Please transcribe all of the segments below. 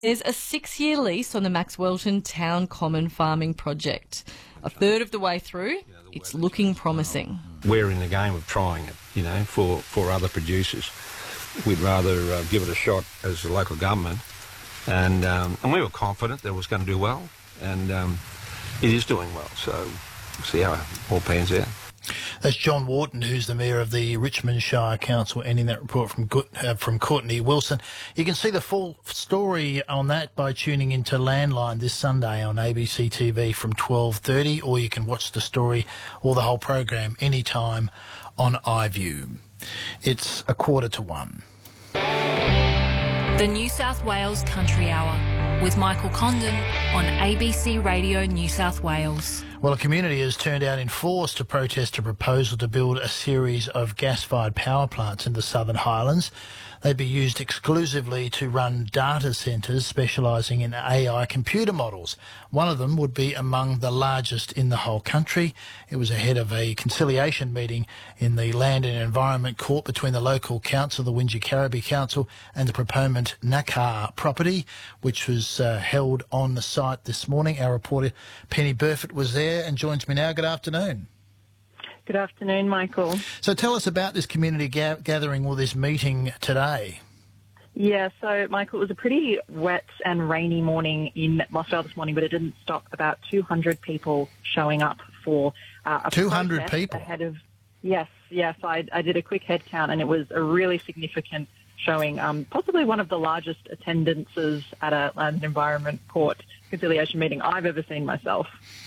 There's a 6-year lease on the Maxwellton Town Common farming project. A third of the way through, it's looking promising. We're in the game of trying it, for other producers. We'd rather give it a shot as a local government, and we were confident that it was going to do well, and it is doing well, so we'll see how it all pans out. That's John Wharton, who's the Mayor of the Richmond Shire Council, ending that report from Courtney Wilson. You can see the full story on that by tuning into Landline this Sunday on ABC TV from 12:30, or you can watch the story or the whole program anytime on iView. It's 1:45. The New South Wales Country Hour with Michael Condon on ABC Radio New South Wales. Well, a community has turned out in force to protest a proposal to build a series of gas-fired power plants in the Southern Highlands. They'd be used exclusively to run data centres specialising in AI computer models. One of them would be among the largest in the whole country. It was ahead of a conciliation meeting in the Land and Environment Court between the local council, the Wingecarribee Council, and the proponent Nakar Property, which was held on the site this morning. Our reporter Penny Burford was there and joins me now. Good afternoon. Good afternoon, Michael. So tell us about this community gathering or this meeting today. Yeah, so, Michael, it was a pretty wet and rainy morning in Mossvale this morning, but it didn't stop about 200 people showing up for a 200 people? Ahead of, yes, I did a quick head count, and it was a really significant showing, possibly one of the largest attendances at a Land and Environment Court conciliation meeting I've ever seen myself.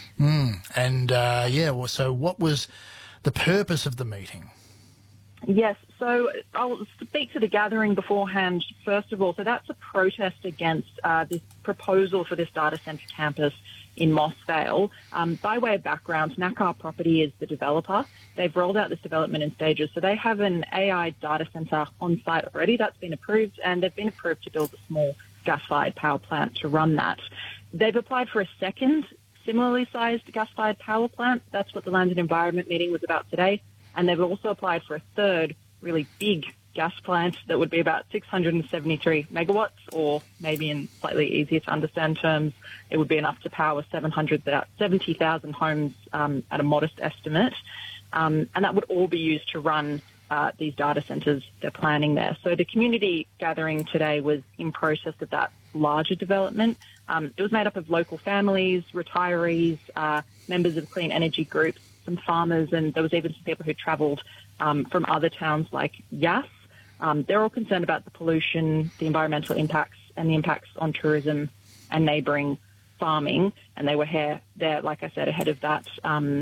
So what was the purpose of the meeting? Yes, so I'll speak to the gathering beforehand, first of all. So that's a protest against this proposal for this data centre campus in Mossvale. By way of background, Nakar Property is the developer. They've rolled out this development in stages. So they have an AI data centre on site already. That's been approved, and they've been approved to build a small gas-fired power plant to run that. They've applied for a second similarly sized gas-fired power plant. That's what the Land and Environment meeting was about today. And they've also applied for a third really big gas plant that would be about 673 megawatts, or maybe in slightly easier to understand terms, it would be enough to power 70,000 homes at a modest estimate. And that would all be used to run these data centres they're planning there. So the community gathering today was in process of that larger development. It was made up of local families, retirees, members of clean energy groups, some farmers, and there was even some people who travelled from other towns like Yass. They're all concerned about the pollution, the environmental impacts, and the impacts on tourism and neighbouring farming. And they were there, like I said, ahead of that